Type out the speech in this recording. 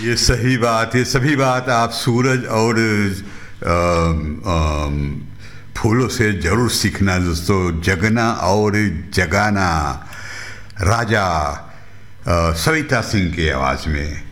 ये सही बात, ये सभी बात आप सूरज और फूलों से ज़रूर सीखना दोस्तों। जगना और जगाना, राजा सविता सिंह की आवाज़ में।